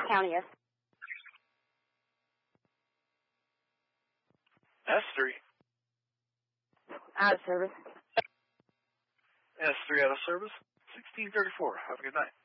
County S. S3. Out of service. S3 out of service. 1634. Have a good night.